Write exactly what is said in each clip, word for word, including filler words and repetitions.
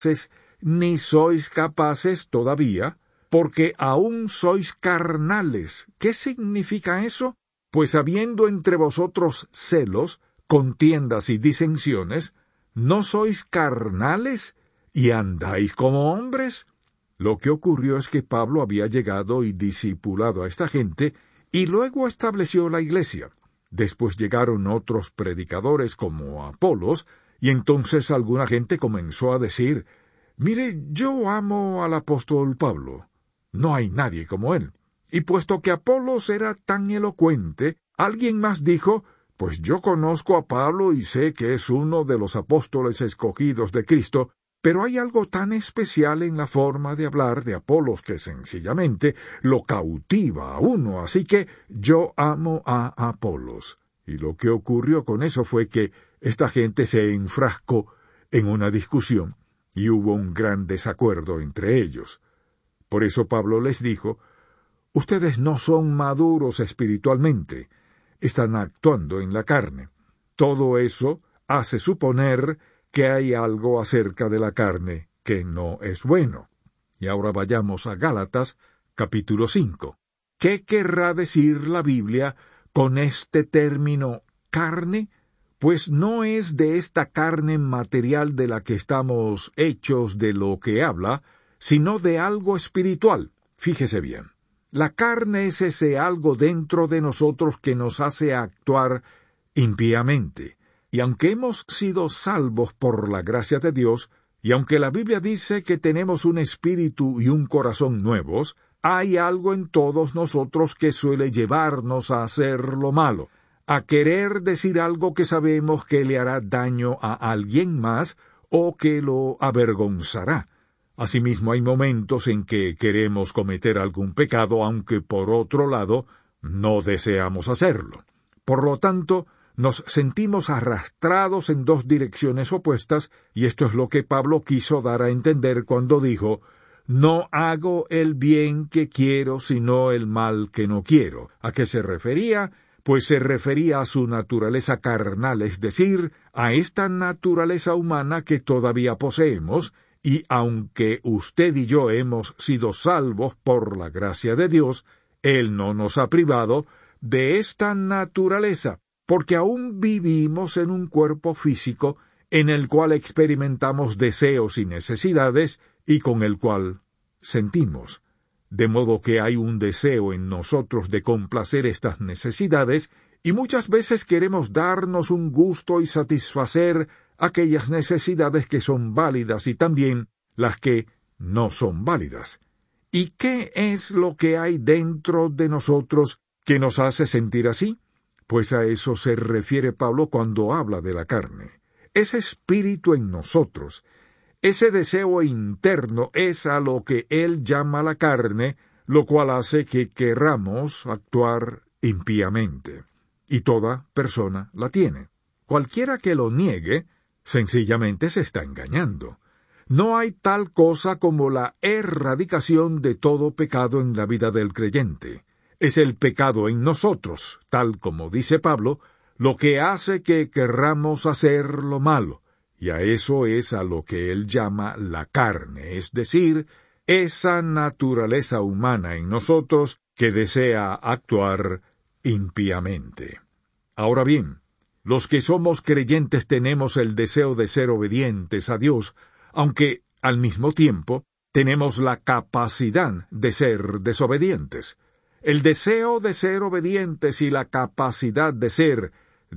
ni sois capaces todavía, porque aún sois carnales. ¿Qué significa eso? Pues habiendo entre vosotros celos, contiendas y disensiones, ¿no sois carnales y andáis como hombres? Lo que ocurrió es que Pablo había llegado y discipulado a esta gente, y luego estableció la iglesia. Después llegaron otros predicadores como Apolos, y entonces alguna gente comenzó a decir, «Mire, yo amo al apóstol Pablo. No hay nadie como él». Y puesto que Apolos era tan elocuente, alguien más dijo, «Pues yo conozco a Pablo y sé que es uno de los apóstoles escogidos de Cristo, pero hay algo tan especial en la forma de hablar de Apolos que sencillamente lo cautiva a uno, así que yo amo a Apolos». Y lo que ocurrió con eso fue que esta gente se enfrascó en una discusión y hubo un gran desacuerdo entre ellos. Por eso Pablo les dijo, «Ustedes no son maduros espiritualmente, están actuando en la carne. Todo eso hace suponer que hay algo acerca de la carne que no es bueno». Y ahora vayamos a Gálatas, capítulo cinco. ¿Qué querrá decir la Biblia con este término carne? Pues no es de esta carne material de la que estamos hechos de lo que habla, sino de algo espiritual. Fíjese bien. La carne es ese algo dentro de nosotros que nos hace actuar impíamente. Y aunque hemos sido salvos por la gracia de Dios, y aunque la Biblia dice que tenemos un espíritu y un corazón nuevos, hay algo en todos nosotros que suele llevarnos a hacer lo malo, a querer decir algo que sabemos que le hará daño a alguien más o que lo avergonzará. Asimismo, hay momentos en que queremos cometer algún pecado, aunque por otro lado no deseamos hacerlo. Por lo tanto, nos sentimos arrastrados en dos direcciones opuestas, y esto es lo que Pablo quiso dar a entender cuando dijo, «No hago el bien que quiero, sino el mal que no quiero». ¿A qué se refería? Pues se refería a su naturaleza carnal, es decir, a esta naturaleza humana que todavía poseemos, y aunque usted y yo hemos sido salvos por la gracia de Dios, Él no nos ha privado de esta naturaleza, porque aún vivimos en un cuerpo físico en el cual experimentamos deseos y necesidades y con el cual sentimos. De modo que hay un deseo en nosotros de complacer estas necesidades y muchas veces queremos darnos un gusto y satisfacer aquellas necesidades que son válidas y también las que no son válidas. ¿Y qué es lo que hay dentro de nosotros que nos hace sentir así? Pues a eso se refiere Pablo cuando habla de la carne. Ese espíritu en nosotros, ese deseo interno es a lo que él llama la carne, lo cual hace que querramos actuar impíamente. Y toda persona la tiene. Cualquiera que lo niegue, sencillamente se está engañando. No hay tal cosa como la erradicación de todo pecado en la vida del creyente. Es el pecado en nosotros, tal como dice Pablo, lo que hace que querramos hacer lo malo, y a eso es a lo que él llama la carne, es decir, esa naturaleza humana en nosotros que desea actuar impíamente. Ahora bien, los que somos creyentes tenemos el deseo de ser obedientes a Dios, aunque al mismo tiempo tenemos la capacidad de ser desobedientes. El deseo de ser obedientes y la capacidad de ser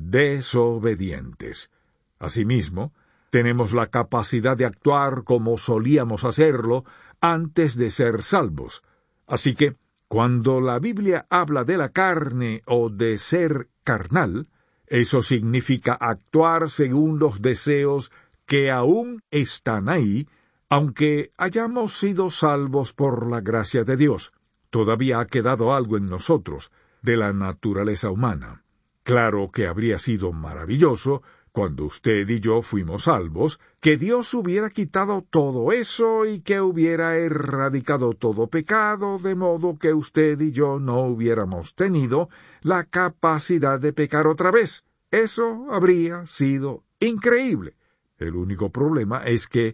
desobedientes. Asimismo, tenemos la capacidad de actuar como solíamos hacerlo antes de ser salvos. Así que, cuando la Biblia habla de la carne o de ser carnal, eso significa actuar según los deseos que aún están ahí, aunque hayamos sido salvos por la gracia de Dios. Todavía ha quedado algo en nosotros, de la naturaleza humana. Claro que habría sido maravilloso, cuando usted y yo fuimos salvos, que Dios hubiera quitado todo eso y que hubiera erradicado todo pecado, de modo que usted y yo no hubiéramos tenido la capacidad de pecar otra vez. Eso habría sido increíble. El único problema es que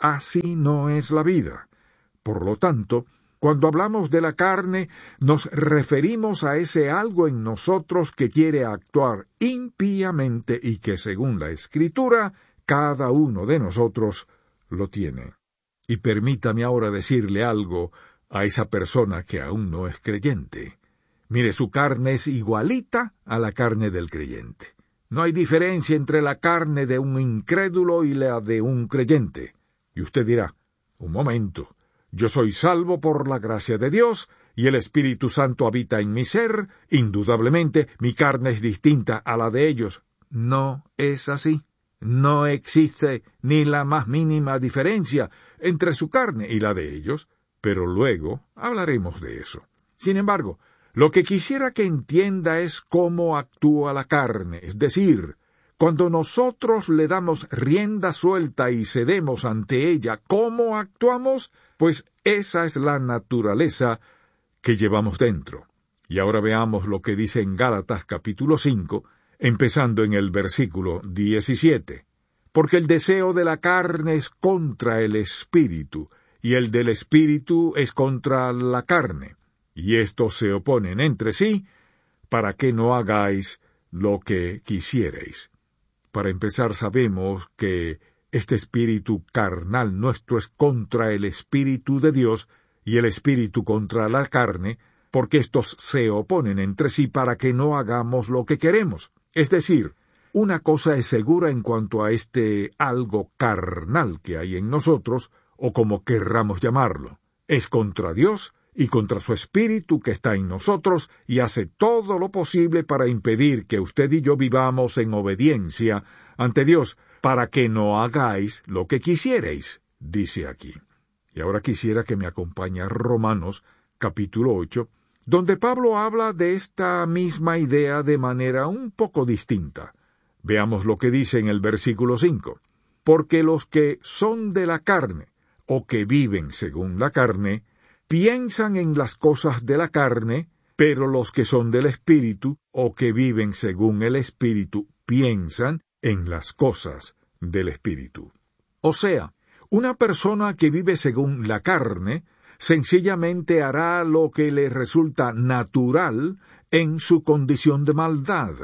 así no es la vida. Por lo tanto, cuando hablamos de la carne, nos referimos a ese algo en nosotros que quiere actuar impíamente y que, según la Escritura, cada uno de nosotros lo tiene. Y permítame ahora decirle algo a esa persona que aún no es creyente. Mire, su carne es igualita a la carne del creyente. No hay diferencia entre la carne de un incrédulo y la de un creyente. Y usted dirá, un momento, yo soy salvo por la gracia de Dios, y el Espíritu Santo habita en mi ser, indudablemente mi carne es distinta a la de ellos. No es así. No existe ni la más mínima diferencia entre su carne y la de ellos, pero luego hablaremos de eso. Sin embargo, lo que quisiera que entienda es cómo actúa la carne, es decir, cuando nosotros le damos rienda suelta y cedemos ante ella, ¿cómo actuamos? Pues esa es la naturaleza que llevamos dentro. Y ahora veamos lo que dice en Gálatas capítulo cinco, empezando en el versículo diecisiete. Porque el deseo de la carne es contra el espíritu, y el del espíritu es contra la carne. Y estos se oponen entre sí, para que no hagáis lo que quisierais. Para empezar, sabemos que este espíritu carnal nuestro es contra el espíritu de Dios, y el espíritu contra la carne, porque estos se oponen entre sí para que no hagamos lo que queremos. Es decir, una cosa es segura en cuanto a este algo carnal que hay en nosotros, o como querramos llamarlo. Es contra Dios y contra su espíritu que está en nosotros, y hace todo lo posible para impedir que usted y yo vivamos en obediencia ante Dios, para que no hagáis lo que quisierais, dice aquí. Y ahora quisiera que me acompañe a Romanos, capítulo ocho, donde Pablo habla de esta misma idea de manera un poco distinta. Veamos lo que dice en el versículo cinco. Porque los que son de la carne, o que viven según la carne, piensan en las cosas de la carne, pero los que son del Espíritu, o que viven según el Espíritu, piensan en las cosas del Espíritu. O sea, una persona que vive según la carne, sencillamente hará lo que le resulta natural en su condición de maldad.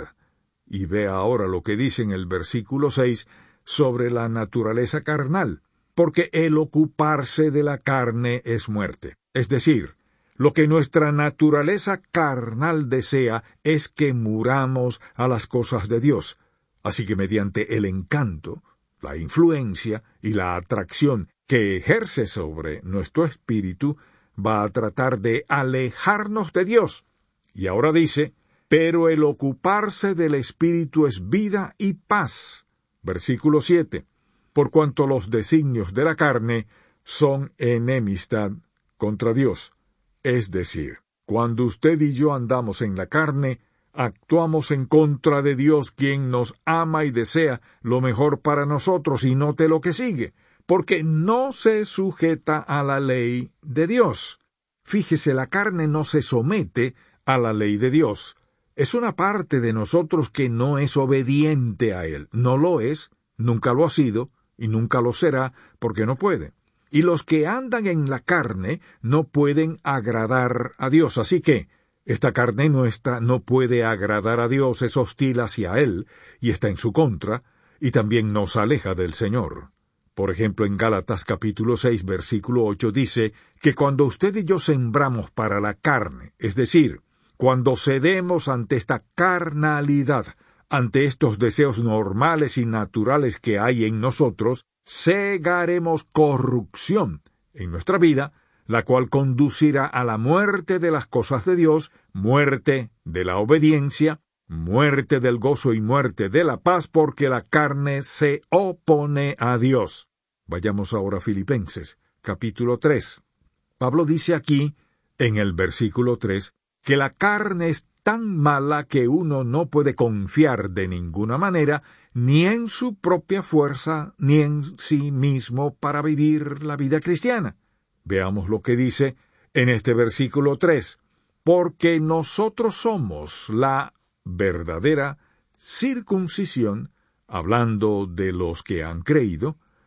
Y vea ahora lo que dice en el versículo seis sobre la naturaleza carnal, porque el ocuparse de la carne es muerte. Es decir, lo que nuestra naturaleza carnal desea es que muramos a las cosas de Dios. Así que mediante el encanto, la influencia y la atracción que ejerce sobre nuestro espíritu, va a tratar de alejarnos de Dios. Y ahora dice, pero el ocuparse del espíritu es vida y paz. Versículo siete. Por cuanto los designios de la carne son enemistad contra Dios. Es decir, cuando usted y yo andamos en la carne, actuamos en contra de Dios, quien nos ama y desea lo mejor para nosotros, y note lo que sigue, porque no se sujeta a la ley de Dios. Fíjese, la carne no se somete a la ley de Dios. Es una parte de nosotros que no es obediente a Él. No lo es, nunca lo ha sido, y nunca lo será, porque no puede. Y los que andan en la carne no pueden agradar a Dios. Así que esta carne nuestra no puede agradar a Dios, es hostil hacia Él, y está en su contra, y también nos aleja del Señor. Por ejemplo, en Gálatas capítulo seis, versículo ocho, dice que cuando usted y yo sembramos para la carne, es decir, cuando cedemos ante esta carnalidad, ante estos deseos normales y naturales que hay en nosotros, segaremos corrupción en nuestra vida, la cual conducirá a la muerte de las cosas de Dios, muerte de la obediencia, muerte del gozo y muerte de la paz, porque la carne se opone a Dios. Vayamos ahora a Filipenses, capítulo tres. Pablo dice aquí, en el versículo tres, que la carne es tan mala que uno no puede confiar de ninguna manera ni en su propia fuerza ni en sí mismo para vivir la vida cristiana. Veamos lo que dice en este versículo tres. Porque nosotros somos la verdadera circuncisión, hablando de los que han creído,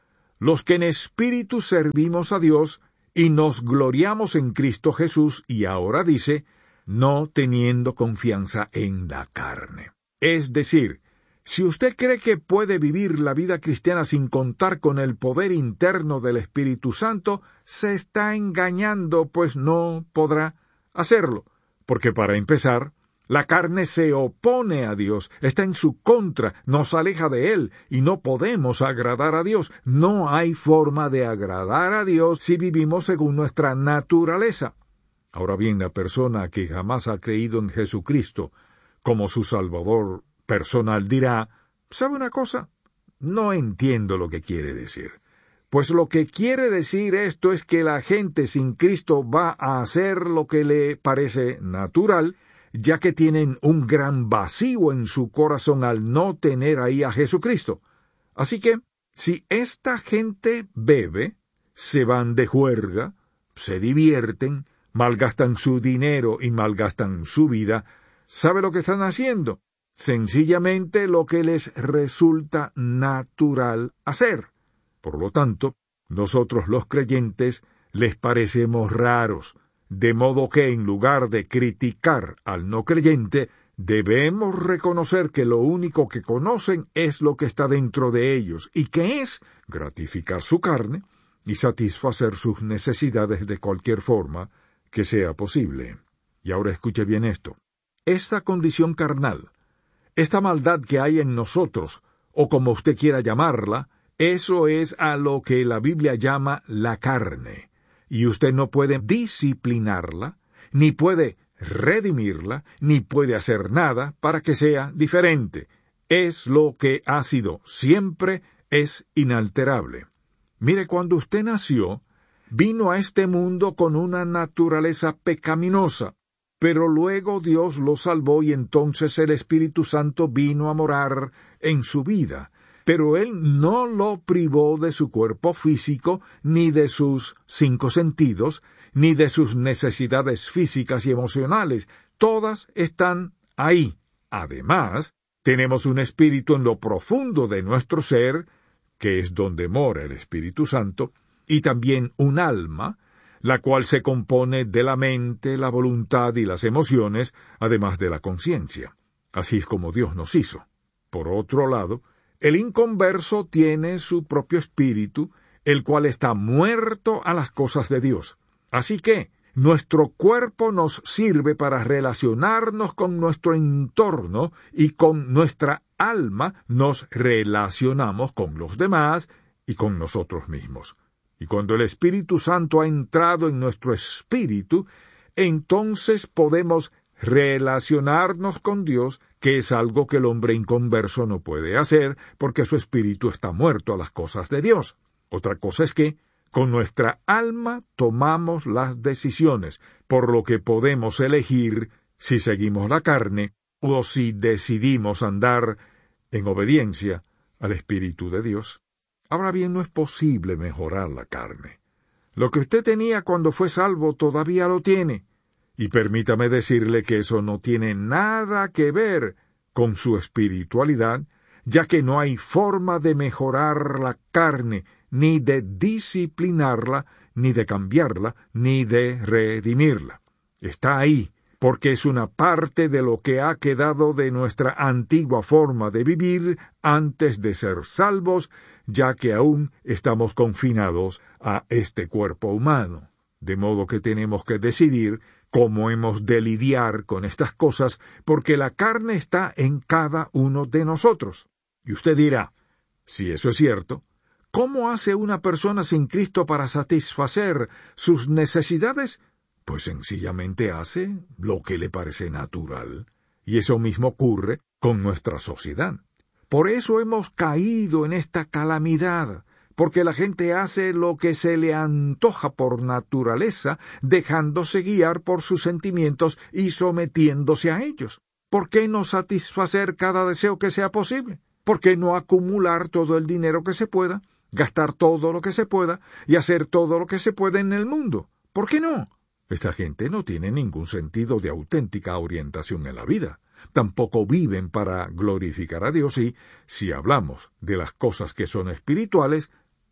los que en espíritu servimos a Dios y nos gloriamos en Cristo Jesús, y ahora dice, no teniendo confianza en la carne. Es decir, si usted cree que puede vivir la vida cristiana sin contar con el poder interno del Espíritu Santo, se está engañando, pues no podrá hacerlo. Porque para empezar, la carne se opone a Dios, está en su contra, nos aleja de Él, y no podemos agradar a Dios. No hay forma de agradar a Dios si vivimos según nuestra naturaleza. Ahora bien, la persona que jamás ha creído en Jesucristo como su Salvador personal dirá, ¿sabe una cosa? No entiendo lo que quiere decir. Pues lo que quiere decir esto es que la gente sin Cristo va a hacer lo que le parece natural, ya que tienen un gran vacío en su corazón al no tener ahí a Jesucristo. Así que, si esta gente bebe, se van de juerga, se divierten, malgastan su dinero y malgastan su vida, ¿sabe lo que están haciendo? Sencillamente lo que les resulta natural hacer. Por lo tanto, nosotros los creyentes les parecemos raros, de modo que en lugar de criticar al no creyente, debemos reconocer que lo único que conocen es lo que está dentro de ellos, y que es gratificar su carne y satisfacer sus necesidades de cualquier forma que sea posible. Y ahora escuche bien esto. Esta condición carnal, esta maldad que hay en nosotros, o como usted quiera llamarla, eso es a lo que la Biblia llama la carne. Y usted no puede disciplinarla, ni puede redimirla, ni puede hacer nada para que sea diferente. Es lo que ha sido siempre, es inalterable. Mire, cuando usted nació, vino a este mundo con una naturaleza pecaminosa, pero luego Dios lo salvó y entonces el Espíritu Santo vino a morar en su vida. Pero Él no lo privó de su cuerpo físico, ni de sus cinco sentidos, ni de sus necesidades físicas y emocionales. Todas están ahí. Además, tenemos un espíritu en lo profundo de nuestro ser, que es donde mora el Espíritu Santo, y también un alma, la cual se compone de la mente, la voluntad y las emociones, además de la conciencia. Así es como Dios nos hizo. Por otro lado, el inconverso tiene su propio espíritu, el cual está muerto a las cosas de Dios. Así que nuestro cuerpo nos sirve para relacionarnos con nuestro entorno y con nuestra alma nos relacionamos con los demás y con nosotros mismos. Y cuando el Espíritu Santo ha entrado en nuestro espíritu, entonces podemos relacionarnos con Dios, que es algo que el hombre inconverso no puede hacer, porque su espíritu está muerto a las cosas de Dios. Otra cosa es que, con nuestra alma tomamos las decisiones, por lo que podemos elegir si seguimos la carne o si decidimos andar en obediencia al Espíritu de Dios. Ahora bien, no es posible mejorar la carne. Lo que usted tenía cuando fue salvo todavía lo tiene. Y permítame decirle que eso no tiene nada que ver con su espiritualidad, ya que no hay forma de mejorar la carne, ni de disciplinarla, ni de cambiarla, ni de redimirla. Está ahí, porque es una parte de lo que ha quedado de nuestra antigua forma de vivir antes de ser salvos, ya que aún estamos confinados a este cuerpo humano. De modo que tenemos que decidir cómo hemos de lidiar con estas cosas, porque la carne está en cada uno de nosotros. Y usted dirá, si eso es cierto, ¿cómo hace una persona sin Cristo para satisfacer sus necesidades? Pues sencillamente hace lo que le parece natural. Y eso mismo ocurre con nuestra sociedad. Por eso hemos caído en esta calamidad, porque la gente hace lo que se le antoja por naturaleza, dejándose guiar por sus sentimientos y sometiéndose a ellos. ¿Por qué no satisfacer cada deseo que sea posible? ¿Por qué no acumular todo el dinero que se pueda, gastar todo lo que se pueda y hacer todo lo que se pueda en el mundo? ¿Por qué no? Esta gente no tiene ningún sentido de auténtica orientación en la vida. Tampoco viven para glorificar a Dios y, si hablamos de las cosas que son espirituales,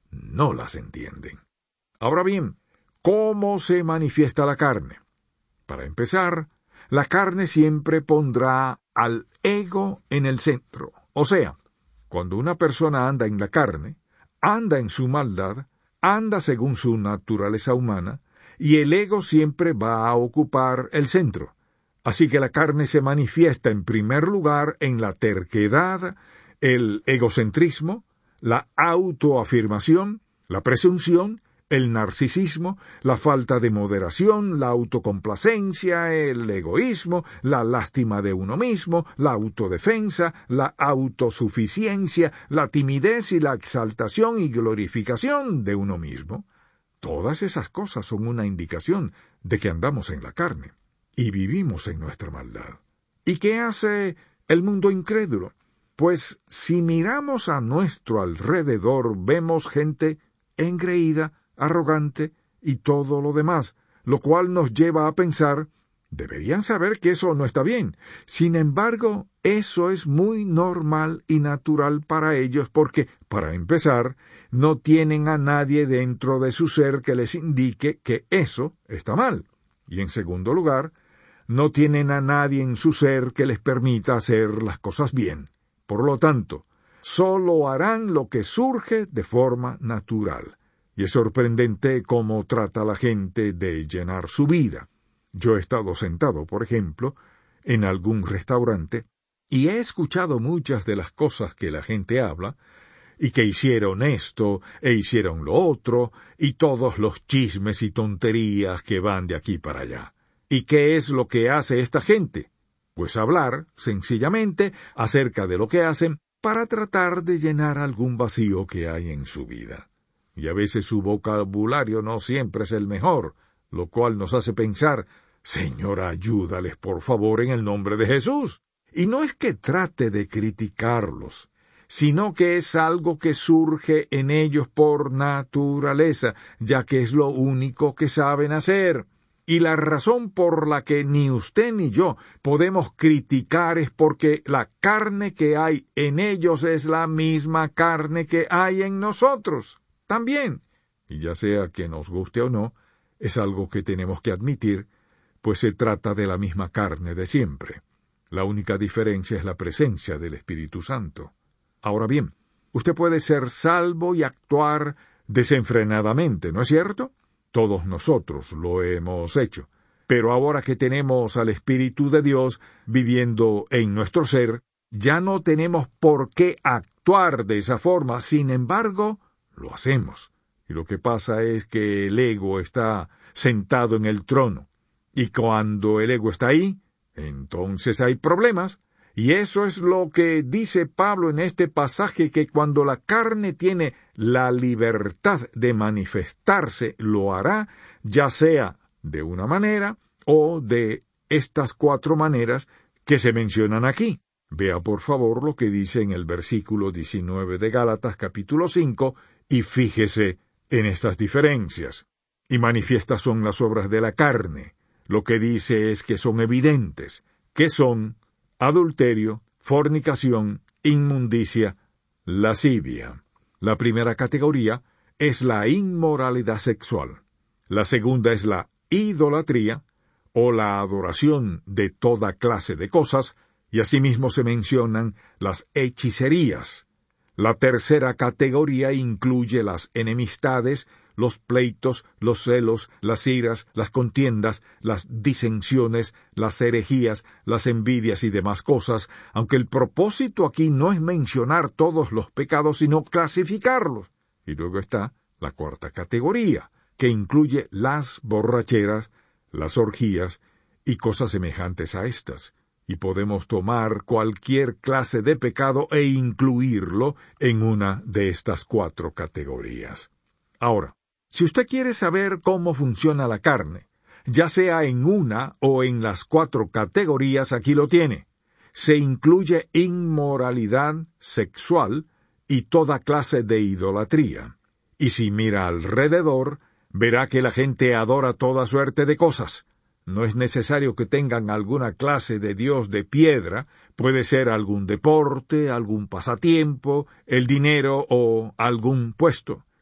no las entienden. Ahora bien, ¿cómo se manifiesta la carne? Para empezar, la carne siempre pondrá al ego en el centro. O sea, cuando una persona anda en la carne, anda en su maldad, anda según su naturaleza humana, y el ego siempre va a ocupar el centro. Así que la carne se manifiesta en primer lugar en la terquedad, el egocentrismo, la autoafirmación, la presunción, el narcisismo, la falta de moderación, la autocomplacencia, el egoísmo, la lástima de uno mismo, la autodefensa, la autosuficiencia, la timidez y la exaltación y glorificación de uno mismo. Todas esas cosas son una indicación de que andamos en la carne y vivimos en nuestra maldad. ¿Y qué hace el mundo incrédulo? Pues si miramos a nuestro alrededor, vemos gente engreída, arrogante y todo lo demás, lo cual nos lleva a pensar, deberían saber que eso no está bien. Sin embargo, eso es muy normal y natural para ellos porque, para empezar, no tienen a nadie dentro de su ser que les indique que eso está mal. Y en segundo lugar, no tienen a nadie en su ser que les permita hacer las cosas bien. Por lo tanto, solo harán lo que surge de forma natural. Y es sorprendente cómo trata la gente de llenar su vida. Yo he estado sentado, por ejemplo, en algún restaurante, y he escuchado muchas de las cosas que la gente habla, y que hicieron esto, e hicieron lo otro, y todos los chismes y tonterías que van de aquí para allá. ¿Y qué es lo que hace esta gente? Pues hablar, sencillamente, acerca de lo que hacen, para tratar de llenar algún vacío que hay en su vida. Y a veces su vocabulario no siempre es el mejor, lo cual nos hace pensar, Señor, ayúdales por favor en el nombre de Jesús. Y no es que trate de criticarlos, sino que es algo que surge en ellos por naturaleza, ya que es lo único que saben hacer. Y la razón por la que ni usted ni yo podemos criticar es porque la carne que hay en ellos es la misma carne que hay en nosotros también. Y ya sea que nos guste o no, es algo que tenemos que admitir, pues se trata de la misma carne de siempre. La única diferencia es la presencia del Espíritu Santo. Ahora bien, usted puede ser salvo y actuar desenfrenadamente, ¿no es cierto? Todos nosotros lo hemos hecho. Pero ahora que tenemos al Espíritu de Dios viviendo en nuestro ser, ya no tenemos por qué actuar de esa forma. Sin embargo, lo hacemos. Y lo que pasa es que el ego está sentado en el trono. Y cuando el ego está ahí, entonces hay problemas. Y eso es lo que dice Pablo en este pasaje, que cuando la carne tiene la libertad de manifestarse, lo hará, ya sea de una manera o de estas cuatro maneras que se mencionan aquí. Vea por favor lo que dice en el versículo diecinueve de Gálatas capítulo cinco y fíjese en estas diferencias. Y manifiestas son las obras de la carne. Lo que dice es que son evidentes, que son adulterio, fornicación, inmundicia, lascivia. La primera categoría es la inmoralidad sexual. La segunda es la idolatría, o la adoración de toda clase de cosas, y asimismo se mencionan las hechicerías. La tercera categoría incluye las enemistades, los pleitos, los celos, las iras, las contiendas, las disensiones, las herejías, las envidias y demás cosas, aunque el propósito aquí no es mencionar todos los pecados, sino clasificarlos. Y luego está la cuarta categoría, que incluye las borracheras, las orgías y cosas semejantes a estas. Y podemos tomar cualquier clase de pecado e incluirlo en una de estas cuatro categorías. Ahora, si usted quiere saber cómo funciona la carne, ya sea en una o en las cuatro categorías, aquí lo tiene. Se incluye inmoralidad sexual y toda clase de idolatría. Y si mira alrededor, verá que la gente adora toda suerte de cosas. No es necesario que tengan alguna clase de dios de piedra, puede ser algún deporte, algún pasatiempo, el dinero o algún puesto.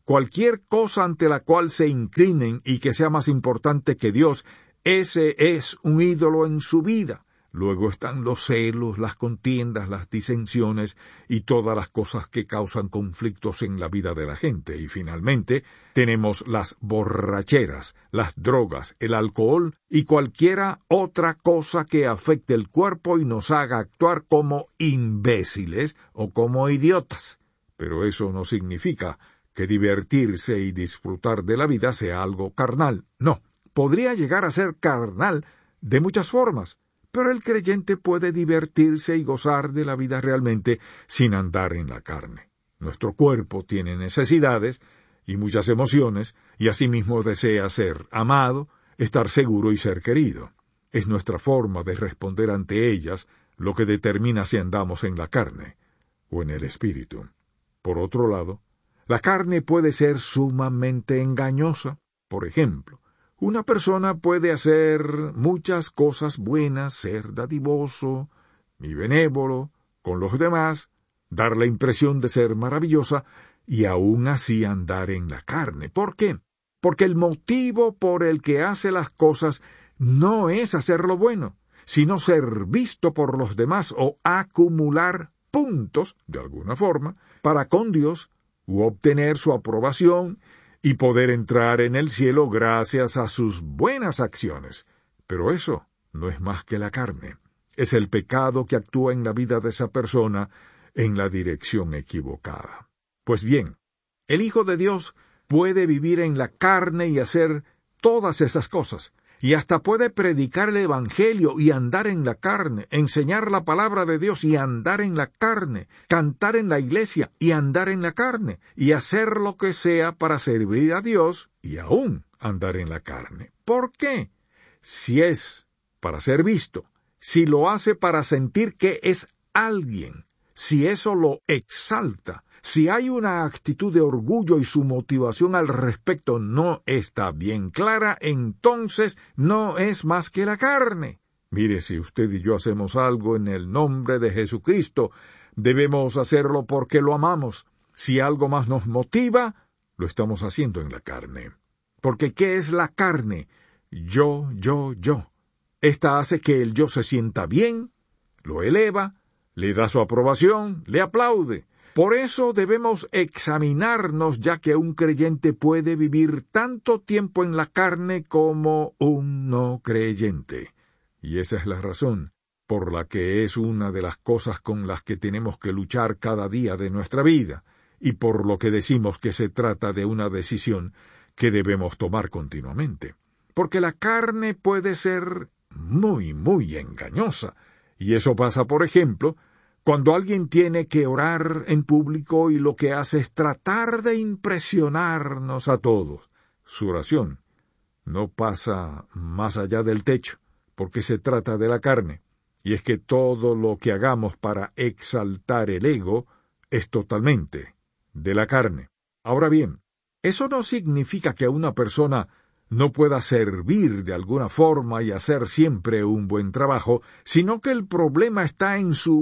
cualquier cosa ante la cual se inclinen y que sea más importante que Dios, ese es un ídolo en su vida. Luego están los celos, las contiendas, las disensiones y todas las cosas que causan conflictos en la vida de la gente. Y finalmente tenemos las borracheras, las drogas, el alcohol y cualquiera otra cosa que afecte el cuerpo y nos haga actuar como imbéciles o como idiotas. Pero eso no significa que divertirse y disfrutar de la vida sea algo carnal. No, podría llegar a ser carnal de muchas formas. Pero el creyente puede divertirse y gozar de la vida realmente sin andar en la carne. Nuestro cuerpo tiene necesidades y muchas emociones, y asimismo desea ser amado, estar seguro y ser querido. Es nuestra forma de responder ante ellas lo que determina si andamos en la carne o en el espíritu. Por otro lado, la carne puede ser sumamente engañosa. Por ejemplo, una persona puede hacer muchas cosas buenas, ser dadivoso y benévolo con los demás, dar la impresión de ser maravillosa y aún así andar en la carne. ¿Por qué? Porque el motivo por el que hace las cosas no es hacer lo bueno, sino ser visto por los demás o acumular puntos, de alguna forma, para con Dios u obtener su aprobación y poder entrar en el cielo gracias a sus buenas acciones. Pero eso no es más que la carne. Es el pecado que actúa en la vida de esa persona en la dirección equivocada. Pues bien, el Hijo de Dios puede vivir en la carne y hacer todas esas cosas, y hasta puede predicar el Evangelio y andar en la carne, enseñar la palabra de Dios y andar en la carne, cantar en la iglesia y andar en la carne, y hacer lo que sea para servir a Dios y aún andar en la carne. ¿Por qué? Si es para ser visto, si lo hace para sentir que es alguien, si eso lo exalta, si hay una actitud de orgullo y su motivación al respecto no está bien clara, entonces no es más que la carne. Mire, si usted y yo hacemos algo en el nombre de Jesucristo, debemos hacerlo porque lo amamos. Si algo más nos motiva, lo estamos haciendo en la carne. Porque ¿qué es la carne? Yo, yo, yo. Esta hace que el yo se sienta bien, lo eleva, le da su aprobación, le aplaude. Por eso debemos examinarnos, ya que un creyente puede vivir tanto tiempo en la carne como un no creyente. Y esa es la razón por la que es una de las cosas con las que tenemos que luchar cada día de nuestra vida, y por lo que decimos que se trata de una decisión que debemos tomar continuamente. Porque la carne puede ser muy, muy engañosa, y eso pasa, por ejemplo, cuando alguien tiene que orar en público y lo que hace es tratar de impresionarnos a todos. Su oración no pasa más allá del techo, porque se trata de la carne, y es que todo lo que hagamos para exaltar el ego es totalmente de la carne. Ahora bien, eso no significa que una persona no pueda servir de alguna forma y hacer siempre un buen trabajo, sino que el problema está en su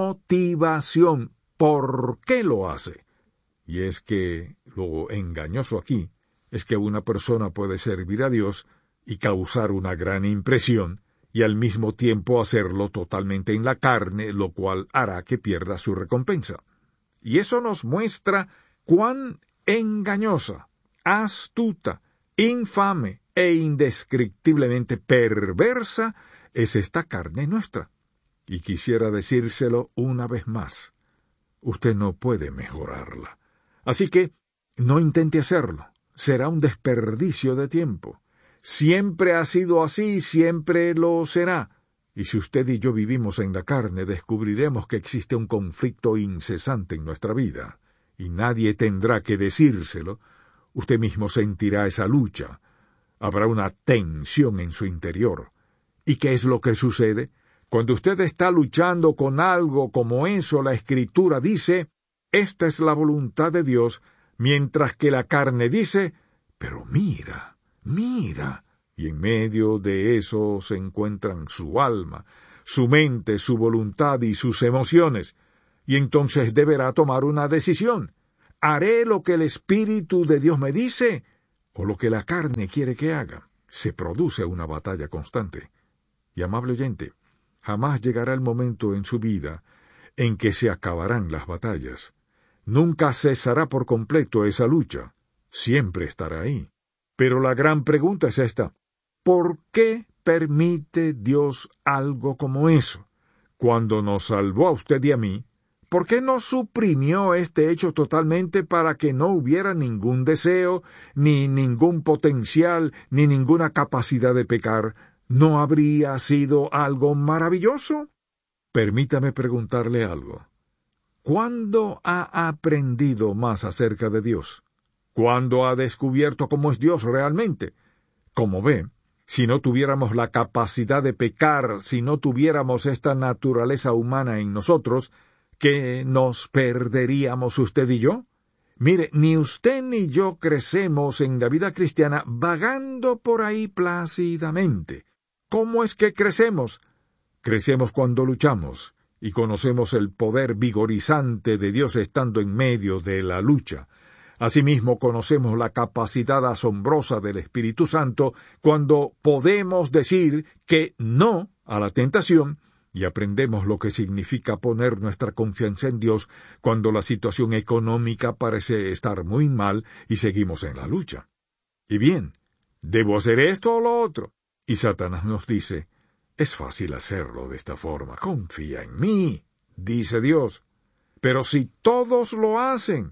motivación. ¿Por qué lo hace? Y es que lo engañoso aquí es que una persona puede servir a Dios y causar una gran impresión, y al mismo tiempo hacerlo totalmente en la carne, lo cual hará que pierda su recompensa. Y eso nos muestra cuán engañosa, astuta, infame e indescriptiblemente perversa es esta carne nuestra. Y quisiera decírselo una vez más. Usted no puede mejorarla. Así que no intente hacerlo. Será un desperdicio de tiempo. Siempre ha sido así y siempre lo será. Y si usted y yo vivimos en la carne, descubriremos que existe un conflicto incesante en nuestra vida. Y nadie tendrá que decírselo. Usted mismo sentirá esa lucha. Habrá una tensión en su interior. ¿Y qué es lo que sucede? Cuando usted está luchando con algo como eso, la Escritura dice, esta es la voluntad de Dios, mientras que la carne dice, pero mira, mira. Y en medio de eso se encuentran su alma, su mente, su voluntad y sus emociones. Y entonces deberá tomar una decisión. ¿haré lo que el Espíritu de Dios me dice o lo que la carne quiere que haga? Se produce una batalla constante. Y amable oyente, jamás llegará el momento en su vida en que se acabarán las batallas. Nunca cesará por completo esa lucha. Siempre estará ahí. Pero la gran pregunta es esta: ¿por qué permite Dios algo como eso? Cuando nos salvó a usted y a mí, ¿por qué no suprimió este hecho totalmente para que no hubiera ningún deseo, ni ningún potencial, ni ninguna capacidad de pecar? ¿No habría sido algo maravilloso? Permítame preguntarle algo. ¿Cuándo ha aprendido más acerca de Dios? ¿Cuándo ha descubierto cómo es Dios realmente? Como ve, si no tuviéramos la capacidad de pecar, si no tuviéramos esta naturaleza humana en nosotros, ¿qué nos perderíamos usted y yo? Mire, ni usted ni yo crecemos en la vida cristiana vagando por ahí plácidamente. ¿Cómo es que crecemos? Crecemos cuando luchamos y conocemos el poder vigorizante de Dios estando en medio de la lucha. Asimismo, conocemos la capacidad asombrosa del Espíritu Santo cuando podemos decir que no a la tentación, y aprendemos lo que significa poner nuestra confianza en Dios cuando la situación económica parece estar muy mal y seguimos en la lucha. Y bien, ¿debo hacer esto o lo otro? Y Satanás nos dice: es fácil hacerlo de esta forma, confía en mí, dice Dios. Pero si todos lo hacen,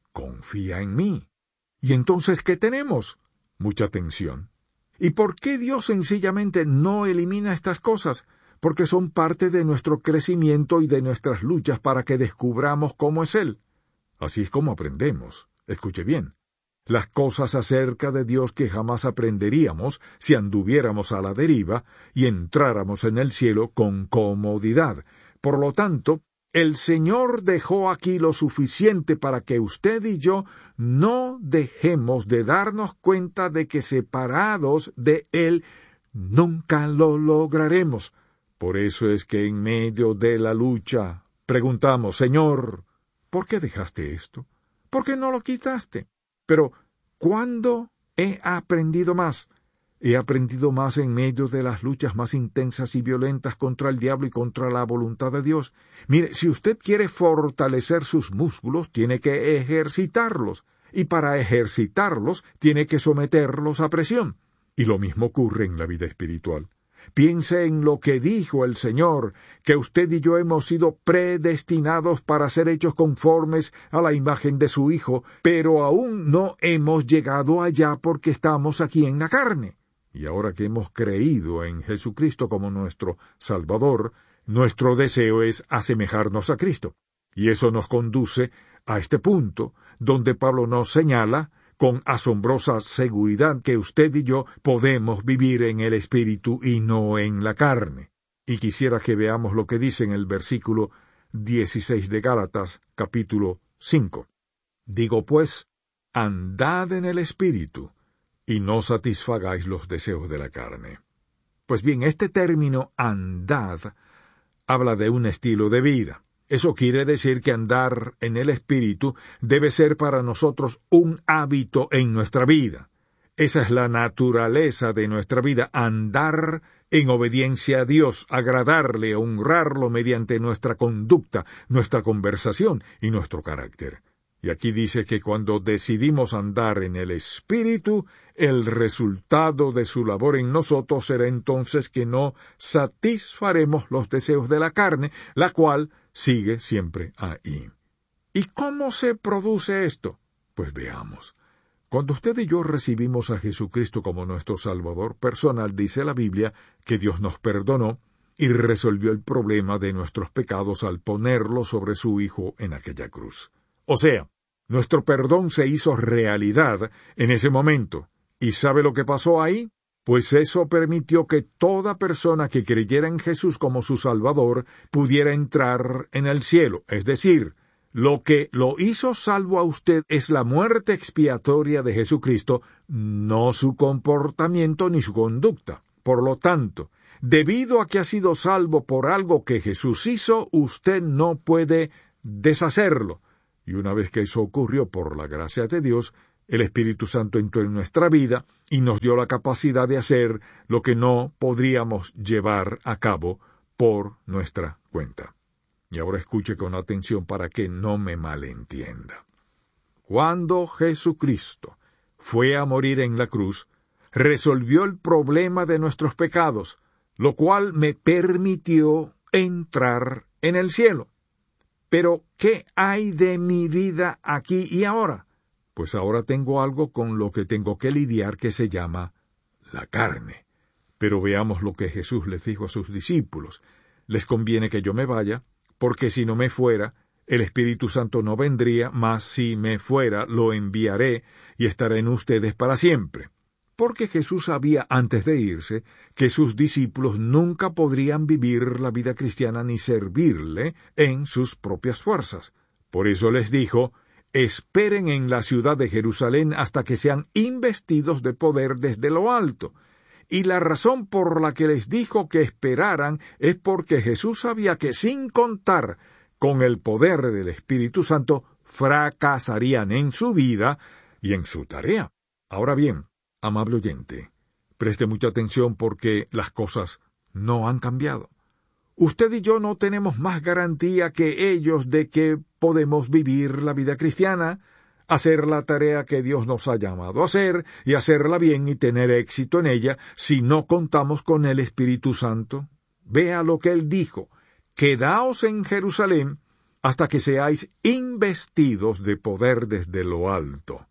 confía en mí. ¿Y entonces qué tenemos? Mucha tensión. ¿Y por qué Dios sencillamente no elimina estas cosas? Porque son parte de nuestro crecimiento y de nuestras luchas para que descubramos cómo es Él. Así es como aprendemos. Escuche bien. Las cosas acerca de Dios que jamás aprenderíamos si anduviéramos a la deriva y entráramos en el cielo con comodidad. Por lo tanto, el Señor dejó aquí lo suficiente para que usted y yo no dejemos de darnos cuenta de que separados de Él nunca lo lograremos. Por eso es que en medio de la lucha preguntamos: Señor, ¿por qué dejaste esto? ¿Por qué no lo quitaste? Pero, ¿cuándo he aprendido más? He aprendido más en medio de las luchas más intensas y violentas contra el diablo y contra la voluntad de Dios. Mire, si usted quiere fortalecer sus músculos, tiene que ejercitarlos, y para ejercitarlos tiene que someterlos a presión. Y lo mismo ocurre en la vida espiritual. Piense en lo que dijo el Señor, que usted y yo hemos sido predestinados para ser hechos conformes a la imagen de su Hijo, pero aún no hemos llegado allá porque estamos aquí en la carne. Y ahora que hemos creído en Jesucristo como nuestro Salvador, nuestro deseo es asemejarnos a Cristo. Y eso nos conduce a este punto, donde Pablo nos señala con asombrosa seguridad que usted y yo podemos vivir en el Espíritu y no en la carne. Y quisiera que veamos lo que dice en el versículo dieciséis de Gálatas, capítulo cinco. Digo pues, andad en el Espíritu, y no satisfagáis los deseos de la carne. Pues bien, este término andad habla de un estilo de vida. Eso quiere decir que andar en el Espíritu debe ser para nosotros un hábito en nuestra vida. Esa es la naturaleza de nuestra vida, andar en obediencia a Dios, agradarle, honrarlo mediante nuestra conducta, nuestra conversación y nuestro carácter. Y aquí dice que cuando decidimos andar en el Espíritu, el resultado de su labor en nosotros será entonces que no satisfaremos los deseos de la carne, la cual sigue siempre ahí. ¿Y cómo se produce esto? Pues veamos. Cuando usted y yo recibimos a Jesucristo como nuestro Salvador personal, dice la Biblia que Dios nos perdonó y resolvió el problema de nuestros pecados al ponerlo sobre su Hijo en aquella cruz. O sea, nuestro perdón se hizo realidad en ese momento. ¿Y sabe lo que pasó ahí? Pues eso permitió que toda persona que creyera en Jesús como su Salvador pudiera entrar en el cielo. Es decir, lo que lo hizo salvo a usted es la muerte expiatoria de Jesucristo, no su comportamiento ni su conducta. Por lo tanto, debido a que ha sido salvo por algo que Jesús hizo, usted no puede deshacerlo. Y una vez que eso ocurrió por la gracia de Dios, el Espíritu Santo entró en nuestra vida y nos dio la capacidad de hacer lo que no podríamos llevar a cabo por nuestra cuenta. Y ahora escuche con atención para que no me malentienda. Cuando Jesucristo fue a morir en la cruz, resolvió el problema de nuestros pecados, lo cual me permitió entrar en el cielo. Pero, ¿qué hay de mi vida aquí y ahora? Pues ahora tengo algo con lo que tengo que lidiar que se llama la carne. Pero veamos lo que Jesús les dijo a sus discípulos. Les conviene que yo me vaya, porque si no me fuera, el Espíritu Santo no vendría, mas si me fuera, lo enviaré y estará en ustedes para siempre. Porque Jesús sabía antes de irse que sus discípulos nunca podrían vivir la vida cristiana ni servirle en sus propias fuerzas. Por eso les dijo, esperen en la ciudad de Jerusalén hasta que sean investidos de poder desde lo alto. Y la razón por la que les dijo que esperaran es porque Jesús sabía que sin contar con el poder del Espíritu Santo, fracasarían en su vida y en su tarea. Ahora bien, amable oyente, preste mucha atención porque las cosas no han cambiado. Usted y yo no tenemos más garantía que ellos de que podemos vivir la vida cristiana, hacer la tarea que Dios nos ha llamado a hacer y hacerla bien y tener éxito en ella si no contamos con el Espíritu Santo. Vea lo que Él dijo, quedaos en Jerusalén hasta que seáis investidos de poder desde lo alto.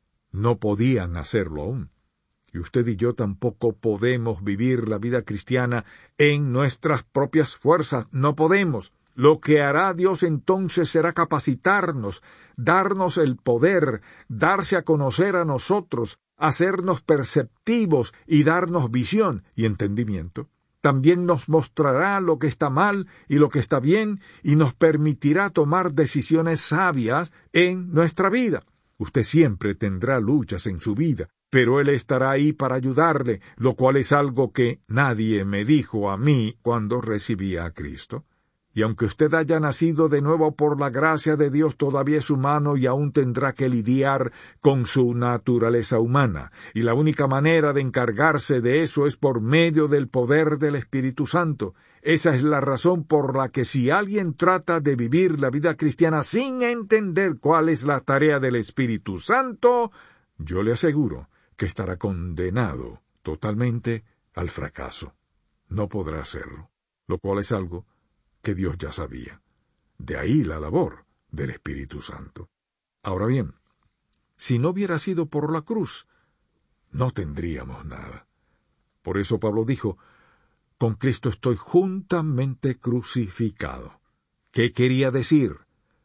No podían hacerlo aún. Y usted y yo tampoco podemos vivir la vida cristiana en nuestras propias fuerzas. No podemos. Lo que hará Dios entonces será capacitarnos, darnos el poder, darse a conocer a nosotros, hacernos perceptivos y darnos visión y entendimiento. También nos mostrará lo que está mal y lo que está bien y nos permitirá tomar decisiones sabias en nuestra vida. Usted siempre tendrá luchas en su vida, pero Él estará ahí para ayudarle, lo cual es algo que nadie me dijo a mí cuando recibí a Cristo. Y aunque usted haya nacido de nuevo por la gracia de Dios, todavía es humano y aún tendrá que lidiar con su naturaleza humana. Y la única manera de encargarse de eso es por medio del poder del Espíritu Santo. Esa es la razón por la que si alguien trata de vivir la vida cristiana sin entender cuál es la tarea del Espíritu Santo, yo le aseguro que estará condenado totalmente al fracaso. No podrá hacerlo, lo cual es algo que Dios ya sabía. De ahí la labor del Espíritu Santo. Ahora bien, si no hubiera sido por la cruz, no tendríamos nada. Por eso Pablo dijo, con Cristo estoy juntamente crucificado. ¿Qué quería decir?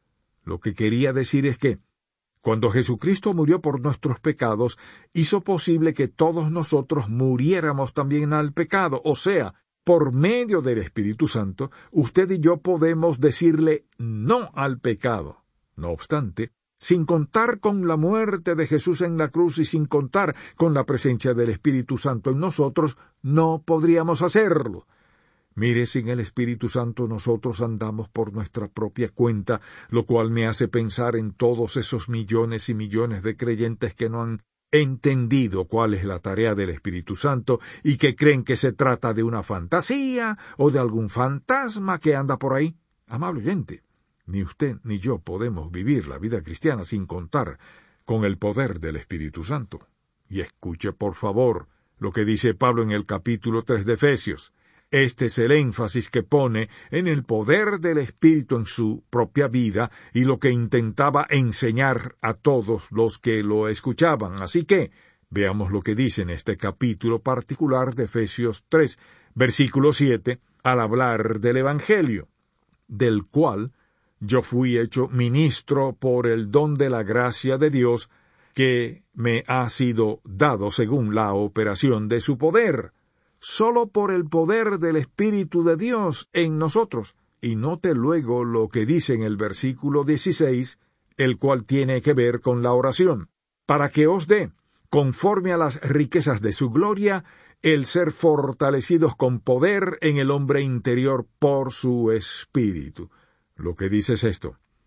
Lo que quería decir es que, cuando Jesucristo murió por nuestros pecados, hizo posible que todos nosotros muriéramos también al pecado, o sea, por medio del Espíritu Santo, usted y yo podemos decirle no al pecado. No obstante, sin contar con la muerte de Jesús en la cruz y sin contar con la presencia del Espíritu Santo en nosotros, no podríamos hacerlo. Mire, sin el Espíritu Santo nosotros andamos por nuestra propia cuenta, lo cual me hace pensar en todos esos millones y millones de creyentes que no han entendido cuál es la tarea del Espíritu Santo y que creen que se trata de una fantasía o de algún fantasma que anda por ahí. Amable oyente, ni usted ni yo podemos vivir la vida cristiana sin contar con el poder del Espíritu Santo. Y escuche, por favor, lo que dice Pablo en el capítulo tres de Efesios. Este es el énfasis que pone en el poder del Espíritu en su propia vida y lo que intentaba enseñar a todos los que lo escuchaban. Así que, veamos lo que dice en este capítulo particular de Efesios tres, versículo siete, al hablar del Evangelio, del cual yo fui hecho ministro por el don de la gracia de Dios que me ha sido dado según la operación de su poder. Solo por el poder del Espíritu de Dios en nosotros. Y note luego lo que dice en el versículo dieciséis, el cual tiene que ver con la oración. Para que os dé, conforme a las riquezas de su gloria, el ser fortalecidos con poder en el hombre interior por su Espíritu. Lo que dice es esto.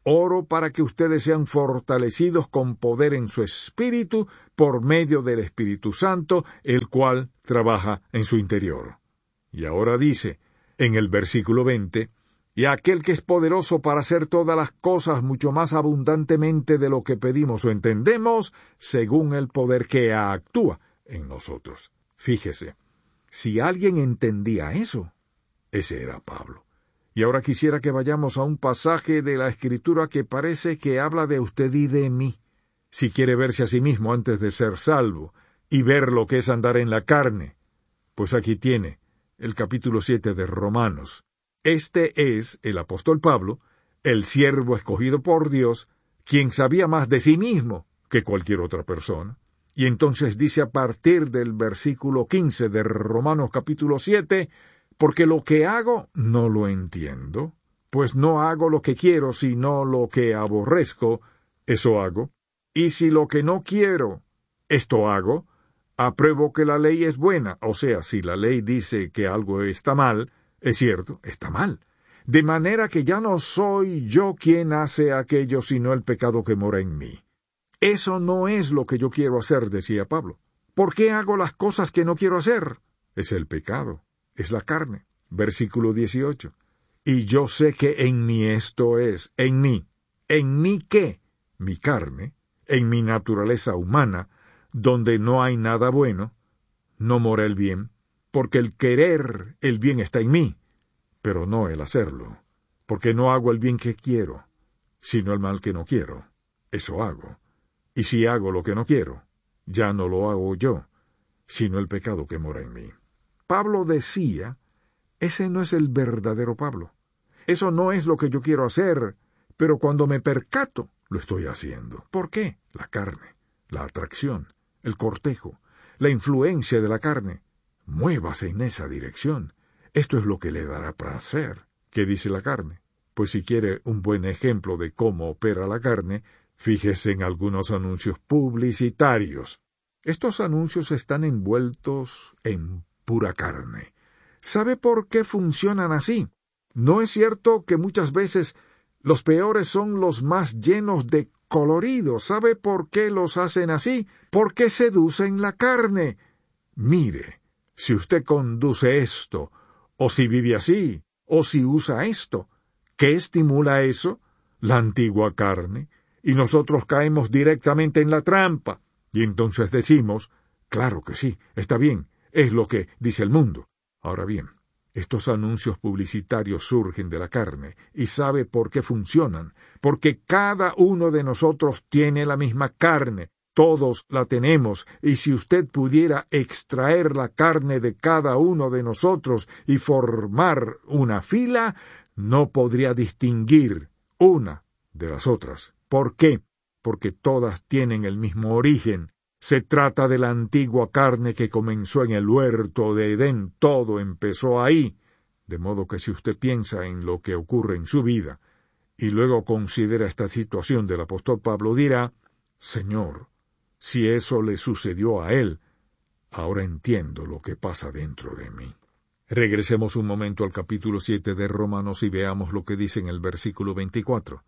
Oro para que ustedes sean fortalecidos con poder en su espíritu por medio del Espíritu Santo, el cual trabaja en su interior. Y ahora dice, en el versículo veinte, y aquel que es poderoso para hacer todas las cosas mucho más abundantemente de lo que pedimos o entendemos, según el poder que actúa en nosotros. Fíjese, si alguien entendía eso, ese era Pablo. Y ahora quisiera que vayamos a un pasaje de la Escritura que parece que habla de usted y de mí. Si quiere verse a sí mismo antes de ser salvo y ver lo que es andar en la carne, pues aquí tiene el capítulo siete de Romanos. Este es el apóstol Pablo, el siervo escogido por Dios, quien sabía más de sí mismo que cualquier otra persona. Y entonces dice a partir del versículo quince de Romanos capítulo siete, porque lo que hago no lo entiendo, pues no hago lo que quiero, sino lo que aborrezco, eso hago. Y si lo que no quiero, esto hago, apruebo que la ley es buena. O sea, si la ley dice que algo está mal, es cierto, está mal. De manera que ya no soy yo quien hace aquello, sino el pecado que mora en mí. Eso no es lo que yo quiero hacer, decía Pablo. ¿Por qué hago las cosas que no quiero hacer? Es el pecado. Es la carne. Versículo dieciocho. Y yo sé que en mí esto es, en mí. ¿En mí qué? Mi carne, en mi naturaleza humana, donde no hay nada bueno, no mora el bien, porque el querer el bien está en mí, pero no el hacerlo, porque no hago el bien que quiero, sino el mal que no quiero. Eso hago. Y si hago lo que no quiero, ya no lo hago yo, sino el pecado que mora en mí. Pablo decía, ese no es el verdadero Pablo. Eso no es lo que yo quiero hacer, pero cuando me percato, lo estoy haciendo. ¿Por qué? La carne, la atracción, el cortejo, la influencia de la carne. Muévase en esa dirección. Esto es lo que le dará placer. ¿Qué dice la carne? Pues si quiere un buen ejemplo de cómo opera la carne, fíjese en algunos anuncios publicitarios. Estos anuncios están envueltos en pura carne. ¿Sabe por qué funcionan así? ¿No es cierto que muchas veces los peores son los más llenos de colorido? ¿Sabe por qué los hacen así? Porque seducen la carne. Mire, si usted conduce esto, o si vive así, o si usa esto, ¿qué estimula eso? La antigua carne. Y nosotros caemos directamente en la trampa. Y entonces decimos, claro que sí, está bien, es lo que dice el mundo. Ahora bien, estos anuncios publicitarios surgen de la carne, y ¿sabe por qué funcionan? Porque cada uno de nosotros tiene la misma carne, todos la tenemos, y si usted pudiera extraer la carne de cada uno de nosotros y formar una fila, no podría distinguir una de las otras. ¿Por qué? Porque todas tienen el mismo origen. Se trata de la antigua carne que comenzó en el huerto de Edén. Todo empezó ahí. De modo que si usted piensa en lo que ocurre en su vida y luego considera esta situación del apóstol Pablo, dirá, Señor, si eso le sucedió a él, ahora entiendo lo que pasa dentro de mí. Regresemos un momento al capítulo siete de Romanos y veamos lo que dice en el versículo veinticuatro.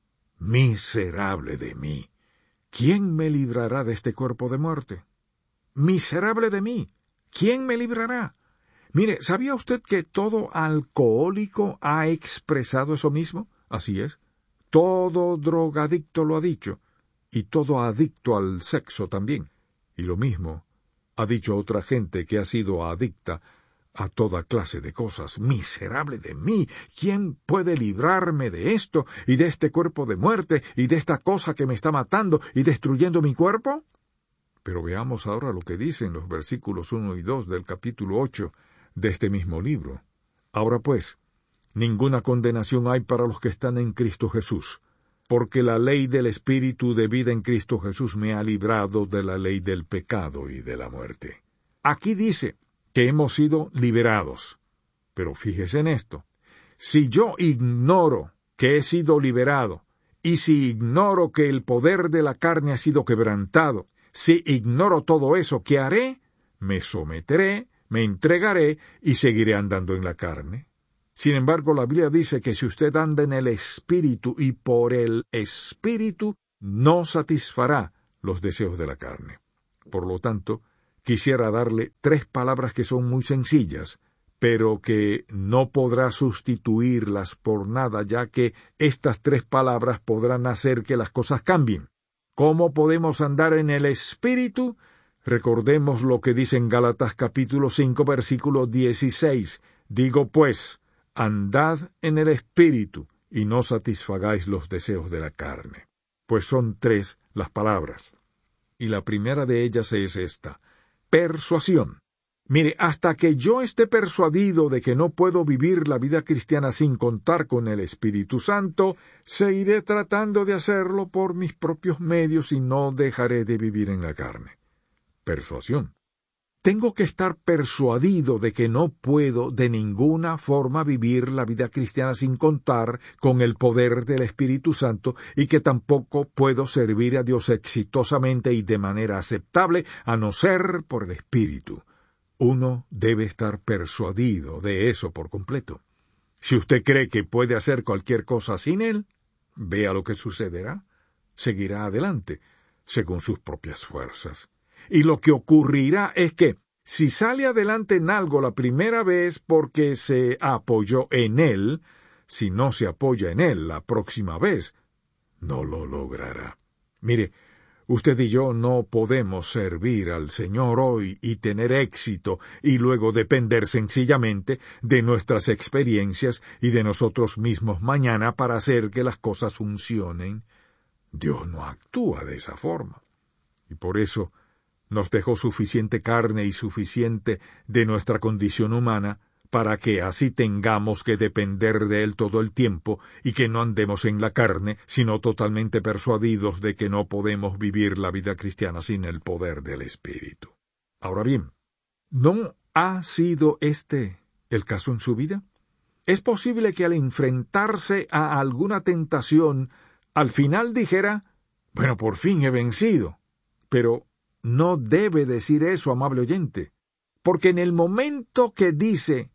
Miserable de mí. ¿Quién me librará de este cuerpo de muerte? Miserable de mí. ¿Quién me librará? Mire, ¿sabía usted que todo alcohólico ha expresado eso mismo? Así es. Todo drogadicto lo ha dicho. Y todo adicto al sexo también. Y lo mismo ha dicho otra gente que ha sido adicta a toda clase de cosas. Miserable de mí, ¿quién puede librarme de esto, y de este cuerpo de muerte, y de esta cosa que me está matando y destruyendo mi cuerpo? Pero veamos ahora lo que dicen los versículos uno y dos del capítulo ocho de este mismo libro. Ahora pues, ninguna condenación hay para los que están en Cristo Jesús, porque la ley del Espíritu de vida en Cristo Jesús me ha librado de la ley del pecado y de la muerte. Aquí dice que hemos sido liberados. Pero fíjese en esto. Si yo ignoro que he sido liberado, y si ignoro que el poder de la carne ha sido quebrantado, si ignoro todo eso, ¿qué haré? Me someteré, me entregaré y seguiré andando en la carne. Sin embargo, la Biblia dice que si usted anda en el Espíritu y por el Espíritu, no satisfará los deseos de la carne. Por lo tanto, quisiera darle tres palabras que son muy sencillas, pero que no podrá sustituirlas por nada, ya que estas tres palabras podrán hacer que las cosas cambien. ¿Cómo podemos andar en el Espíritu? Recordemos lo que dice en Gálatas capítulo cinco, versículo dieciséis. Digo pues, andad en el Espíritu, y no satisfagáis los deseos de la carne. Pues son tres las palabras. Y la primera de ellas es esta: persuasión. Mire, hasta que yo esté persuadido de que no puedo vivir la vida cristiana sin contar con el Espíritu Santo, seguiré tratando de hacerlo por mis propios medios y no dejaré de vivir en la carne. Persuasión. Tengo que estar persuadido de que no puedo de ninguna forma vivir la vida cristiana sin contar con el poder del Espíritu Santo y que tampoco puedo servir a Dios exitosamente y de manera aceptable a no ser por el Espíritu. Uno debe estar persuadido de eso por completo. Si usted cree que puede hacer cualquier cosa sin él, vea lo que sucederá. Seguirá adelante, según sus propias fuerzas. Y lo que ocurrirá es que, si sale adelante en algo la primera vez porque se apoyó en él, si no se apoya en él la próxima vez, no lo logrará. Mire, usted y yo no podemos servir al Señor hoy y tener éxito y luego depender sencillamente de nuestras experiencias y de nosotros mismos mañana para hacer que las cosas funcionen. Dios no actúa de esa forma. Y por eso nos dejó suficiente carne y suficiente de nuestra condición humana para que así tengamos que depender de Él todo el tiempo y que no andemos en la carne, sino totalmente persuadidos de que no podemos vivir la vida cristiana sin el poder del Espíritu. Ahora bien, ¿no ha sido este el caso en su vida? Es posible que al enfrentarse a alguna tentación, al final dijera, bueno, por fin he vencido. Pero no debe decir eso, amable oyente, porque en el momento que dice,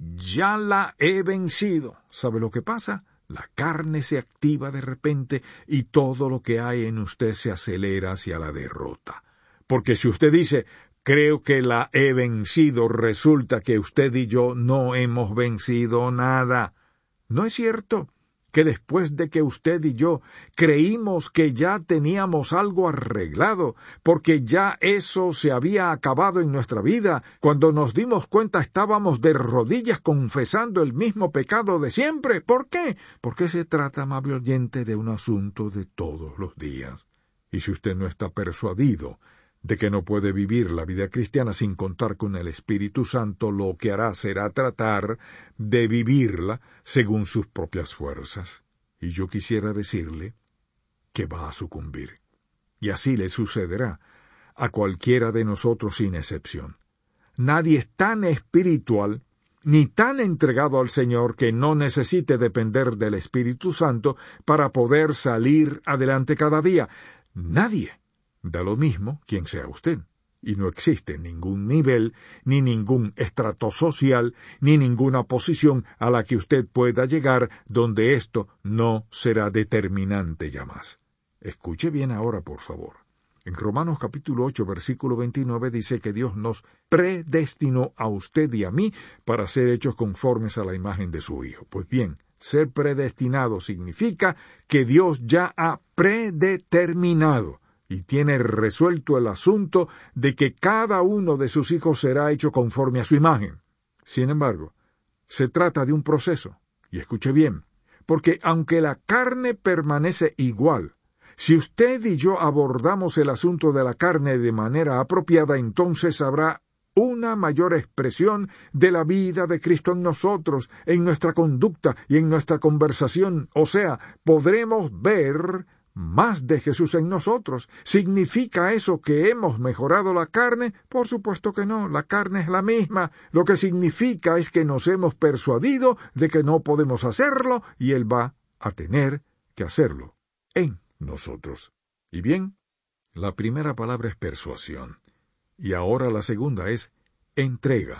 ya la he vencido, ¿sabe lo que pasa? La carne se activa de repente y todo lo que hay en usted se acelera hacia la derrota. Porque si usted dice, creo que la he vencido, resulta que usted y yo no hemos vencido nada. ¿No es cierto que después de que usted y yo creímos que ya teníamos algo arreglado, porque ya eso se había acabado en nuestra vida, cuando nos dimos cuenta estábamos de rodillas confesando el mismo pecado de siempre? ¿Por qué? Porque se trata, amable oyente, de un asunto de todos los días. Y si usted no está persuadido de que no puede vivir la vida cristiana sin contar con el Espíritu Santo, lo que hará será tratar de vivirla según sus propias fuerzas. Y yo quisiera decirle que va a sucumbir. Y así le sucederá a cualquiera de nosotros sin excepción. Nadie es tan espiritual ni tan entregado al Señor que no necesite depender del Espíritu Santo para poder salir adelante cada día. Nadie. Da lo mismo quien sea usted, y no existe ningún nivel, ni ningún estrato social, ni ninguna posición a la que usted pueda llegar donde esto no será determinante ya más. Escuche bien ahora, por favor. En Romanos capítulo ocho, versículo veintinueve dice que Dios nos predestinó a usted y a mí para ser hechos conformes a la imagen de su Hijo. Pues bien, ser predestinado significa que Dios ya ha predeterminado y tiene resuelto el asunto de que cada uno de sus hijos será hecho conforme a su imagen. Sin embargo, se trata de un proceso, y escuche bien, porque aunque la carne permanece igual, si usted y yo abordamos el asunto de la carne de manera apropiada, entonces habrá una mayor expresión de la vida de Cristo en nosotros, en nuestra conducta y en nuestra conversación. O sea, podremos ver más de Jesús en nosotros. ¿Significa eso que hemos mejorado la carne? Por supuesto que no, la carne es la misma. Lo que significa es que nos hemos persuadido de que no podemos hacerlo y Él va a tener que hacerlo en nosotros. Y bien, la primera palabra es persuasión. Y ahora la segunda es entrega.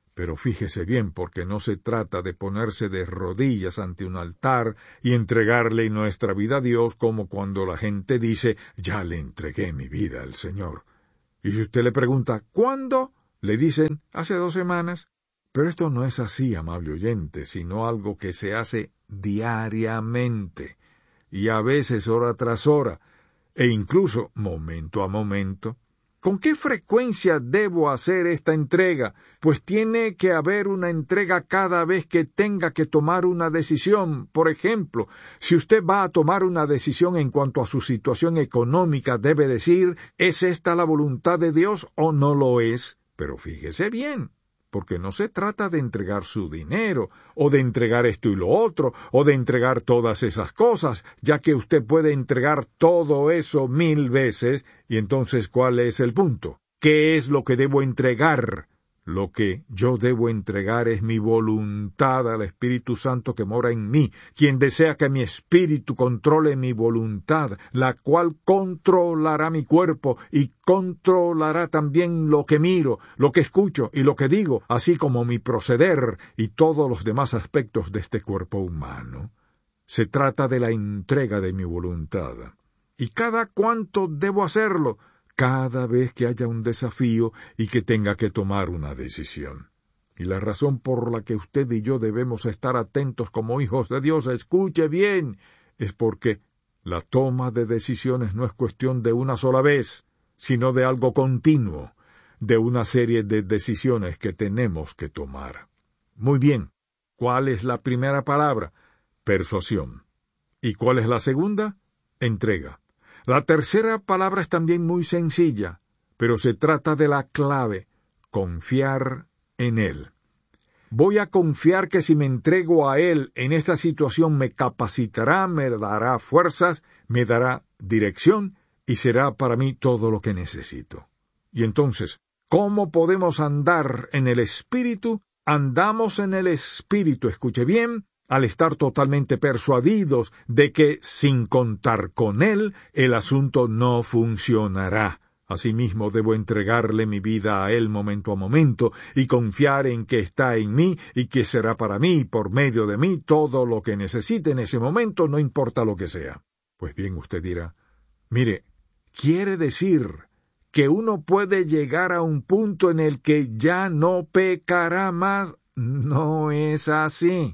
Pero fíjese bien, porque no se trata de ponerse de rodillas ante un altar y entregarle nuestra vida a Dios como cuando la gente dice, ya le entregué mi vida al Señor. Y si usted le pregunta, ¿cuándo? Le dicen, hace dos semanas. Pero esto no es así, amable oyente, sino algo que se hace diariamente, y a veces hora tras hora, e incluso momento a momento. ¿Con qué frecuencia debo hacer esta entrega? Pues tiene que haber una entrega cada vez que tenga que tomar una decisión. Por ejemplo, si usted va a tomar una decisión en cuanto a su situación económica, debe decir, ¿es esta la voluntad de Dios o no lo es? Pero fíjese bien, porque no se trata de entregar su dinero, o de entregar esto y lo otro, o de entregar todas esas cosas, ya que usted puede entregar todo eso mil veces, y entonces, ¿cuál es el punto? ¿Qué es lo que debo entregar? Lo que yo debo entregar es mi voluntad al Espíritu Santo que mora en mí, quien desea que mi espíritu controle mi voluntad, la cual controlará mi cuerpo y controlará también lo que miro, lo que escucho y lo que digo, así como mi proceder y todos los demás aspectos de este cuerpo humano. Se trata de la entrega de mi voluntad. ¿Y cada cuánto debo hacerlo? Cada vez que haya un desafío y que tenga que tomar una decisión. Y la razón por la que usted y yo debemos estar atentos como hijos de Dios, escuche bien, es porque la toma de decisiones no es cuestión de una sola vez, sino de algo continuo, de una serie de decisiones que tenemos que tomar. Muy bien, ¿cuál es la primera palabra? Persuasión. ¿Y cuál es la segunda? Entrega. La tercera palabra es también muy sencilla, pero se trata de la clave, confiar en Él. Voy a confiar que si me entrego a Él en esta situación me capacitará, me dará fuerzas, me dará dirección y será para mí todo lo que necesito. Y entonces, ¿cómo podemos andar en el Espíritu? Andamos en el Espíritu, escuche bien, al estar totalmente persuadidos de que, sin contar con Él, el asunto no funcionará. Asimismo, debo entregarle mi vida a Él momento a momento y confiar en que está en mí y que será para mí, por medio de mí, todo lo que necesite en ese momento, no importa lo que sea. Pues bien, usted dirá, mire, quiere decir que uno puede llegar a un punto en el que ya no pecará más. No es así.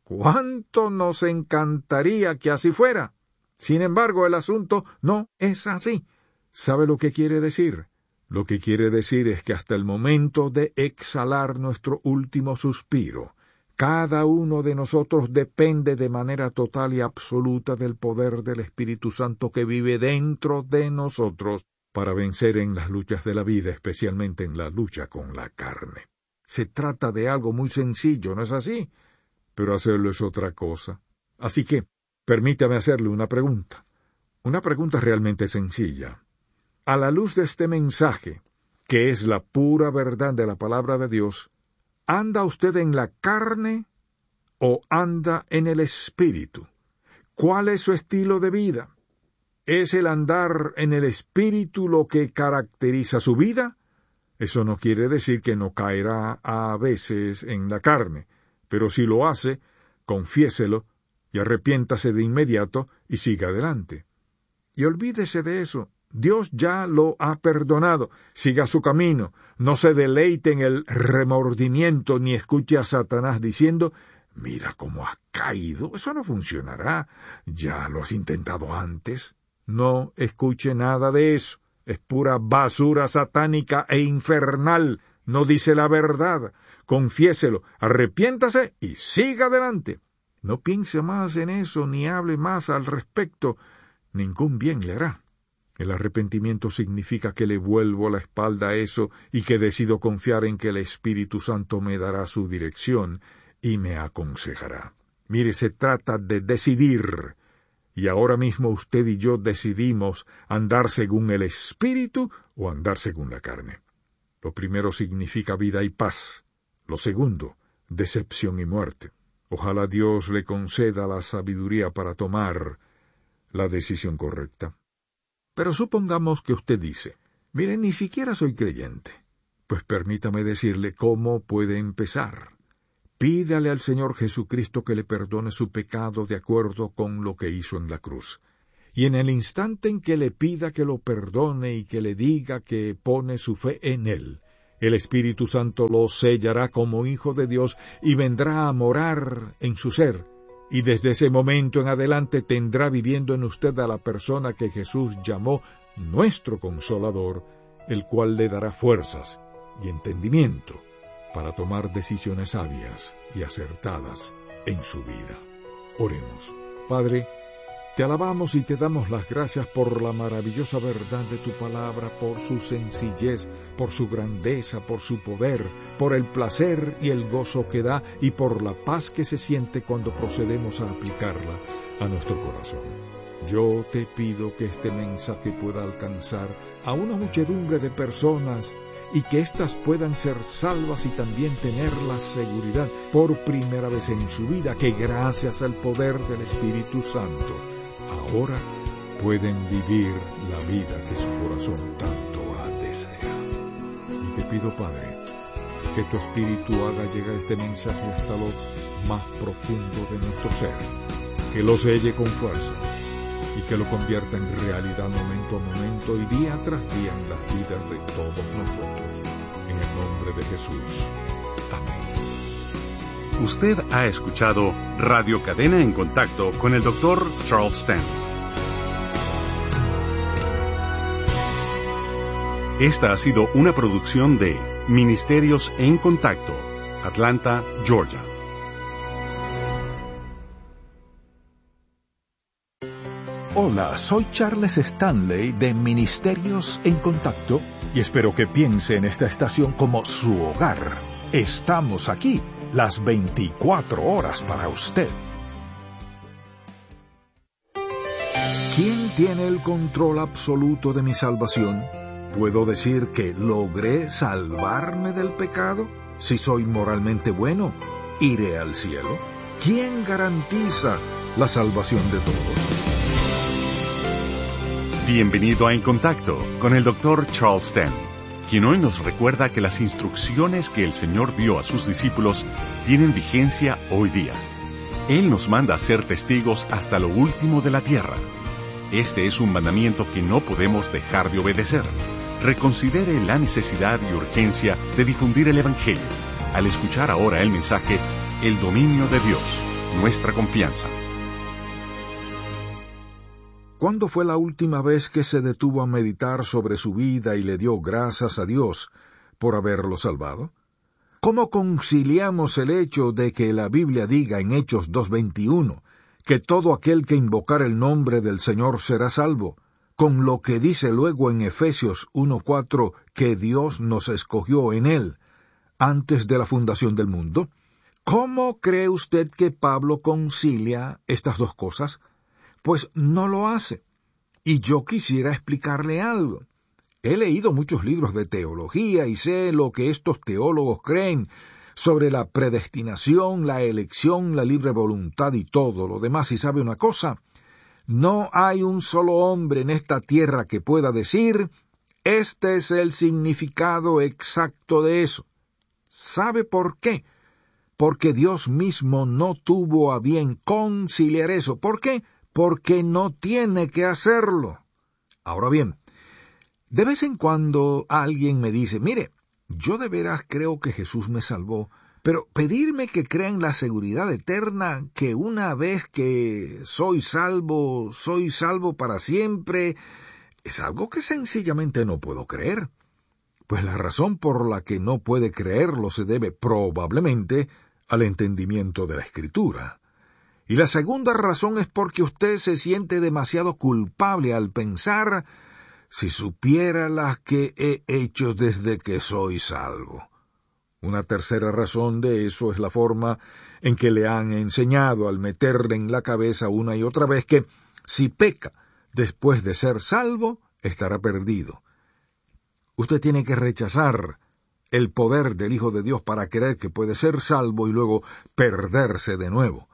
¡Cuánto nos encantaría que así fuera! Sin embargo, el asunto no es así. ¿Sabe lo que quiere decir? Lo que quiere decir es que hasta el momento de exhalar nuestro último suspiro, cada uno de nosotros depende de manera total y absoluta del poder del Espíritu Santo que vive dentro de nosotros para vencer en las luchas de la vida, especialmente en la lucha con la carne. Se trata de algo muy sencillo, ¿no es así? Pero hacerlo es otra cosa. Así que, permítame hacerle una pregunta. Una pregunta realmente sencilla. A la luz de este mensaje, que es la pura verdad de la palabra de Dios, ¿anda usted en la carne o anda en el Espíritu? ¿Cuál es su estilo de vida? ¿Es el andar en el Espíritu lo que caracteriza su vida? Eso no quiere decir que no caerá a veces en la carne. Pero si lo hace, confiéselo y arrepiéntase de inmediato y siga adelante. Y olvídese de eso. Dios ya lo ha perdonado. Siga su camino. No se deleite en el remordimiento ni escuche a Satanás diciendo, mira cómo has caído. Eso no funcionará. Ya lo has intentado antes. No escuche nada de eso. Es pura basura satánica e infernal. No dice la verdad. Confiéselo, arrepiéntase y siga adelante. No piense más en eso ni hable más al respecto. Ningún bien le hará. El arrepentimiento significa que le vuelvo la espalda a eso y que decido confiar en que el Espíritu Santo me dará su dirección y me aconsejará. Mire, se trata de decidir. Y ahora mismo usted y yo decidimos andar según el Espíritu o andar según la carne. Lo primero significa vida y paz. Lo segundo, decepción y muerte. Ojalá Dios le conceda la sabiduría para tomar la decisión correcta. Pero supongamos que usted dice, mire, ni siquiera soy creyente, Pues permítame decirle cómo puede empezar. Pídale al Señor Jesucristo que le perdone su pecado de acuerdo con lo que hizo en la cruz. Y en el instante en que le pida que lo perdone y que le diga que pone su fe en Él, el Espíritu Santo lo sellará como Hijo de Dios y vendrá a morar en su ser. Y desde ese momento en adelante tendrá viviendo en usted a la persona que Jesús llamó nuestro Consolador, el cual le dará fuerzas y entendimiento para tomar decisiones sabias y acertadas en su vida. Oremos. Padre, te alabamos y te damos las gracias por la maravillosa verdad de tu palabra, por su sencillez, por su grandeza, por su poder, por el placer y el gozo que da y por la paz que se siente cuando procedemos a aplicarla a nuestro corazón. Yo te pido que este mensaje pueda alcanzar a una muchedumbre de personas y que éstas puedan ser salvas y también tener la seguridad por primera vez en su vida que gracias al poder del Espíritu Santo ahora pueden vivir la vida que su corazón tanto desea. Y te pido, Padre, que tu Espíritu haga llegar este mensaje hasta lo más profundo de nuestro ser, que lo selle con fuerza y que lo convierta en realidad momento a momento y día tras día en las vidas de todos nosotros. En el nombre de Jesús. Amén. Usted ha escuchado Radio Cadena en Contacto con el doctor Charles Stanley. Esta ha sido una producción de Ministerios en Contacto, Atlanta, Georgia. Hola, soy Charles Stanley de Ministerios en Contacto y espero que piense en esta estación como su hogar. Estamos aquí las veinticuatro horas para usted. ¿Quién tiene el control absoluto de mi salvación? ¿Puedo decir que logré salvarme del pecado? Si soy moralmente bueno, ¿iré al cielo? ¿Quién garantiza la salvación de todos? Bienvenido a En Contacto con el doctor Charles Stanley, quien hoy nos recuerda que las instrucciones que el Señor dio a sus discípulos tienen vigencia hoy día. Él nos manda a ser testigos hasta lo último de la tierra. Este es un mandamiento que no podemos dejar de obedecer. Reconsidere la necesidad y urgencia de difundir el Evangelio al escuchar ahora el mensaje El dominio de Dios, nuestra confianza. ¿Cuándo fue la última vez que se detuvo a meditar sobre su vida y le dio gracias a Dios por haberlo salvado? ¿Cómo conciliamos el hecho de que la Biblia diga en Hechos dos veintiuno que todo aquel que invocar el nombre del Señor será salvo, con lo que dice luego en Efesios uno cuatro que Dios nos escogió en él antes de la fundación del mundo? ¿Cómo cree usted que Pablo concilia estas dos cosas? Pues no lo hace. Y yo quisiera explicarle algo. He leído muchos libros de teología y sé lo que estos teólogos creen sobre la predestinación, la elección, la libre voluntad y todo lo demás. Y sabe una cosa, no hay un solo hombre en esta tierra que pueda decir, este es el significado exacto de eso. ¿Sabe por qué? Porque Dios mismo no tuvo a bien conciliar eso. ¿Por qué? Porque no tiene que hacerlo. Ahora bien, de vez en cuando alguien me dice, mire, yo de veras creo que Jesús me salvó, pero pedirme que crea en la seguridad eterna, que una vez que soy salvo, soy salvo para siempre, es algo que sencillamente no puedo creer. Pues la razón por la que no puede creerlo se debe probablemente al entendimiento de la Escritura. Y la segunda razón es porque usted se siente demasiado culpable al pensar, si supiera las que he hecho desde que soy salvo. Una tercera razón de eso es la forma en que le han enseñado al meterle en la cabeza una y otra vez que, si peca después de ser salvo, estará perdido. Usted tiene que rechazar el poder del Hijo de Dios para creer que puede ser salvo y luego perderse de nuevo.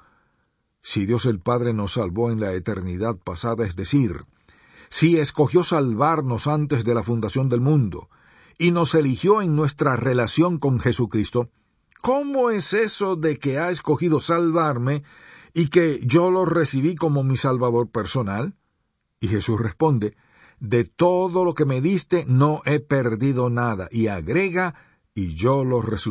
Si Dios el Padre nos salvó en la eternidad pasada, es decir, si escogió salvarnos antes de la fundación del mundo, y nos eligió en nuestra relación con Jesucristo, ¿cómo es eso de que ha escogido salvarme y que yo lo recibí como mi Salvador personal? Y Jesús responde, de todo lo que me diste no he perdido nada, y agrega, y yo lo resucité.